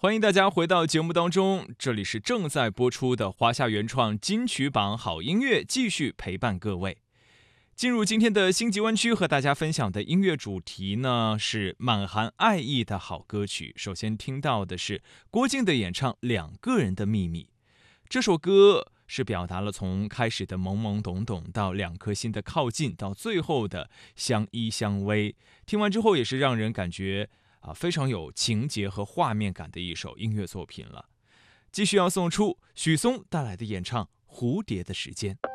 欢迎大家回到节目当中，这里是正在播出的华夏原创金曲榜好音乐，继续陪伴各位。进入今天的星级湾区，和大家分享的音乐主题呢是满含爱意的好歌曲。首先听到的是郭靖的演唱《两个人的秘密》，这首歌是表达了从开始的懵懵懂懂到两颗心的靠近，到最后的相依相偎。听完之后也是让人感觉非常有情节和画面感的一首音乐作品了。继续要送出许嵩带来的演唱《蝴蝶的时间》。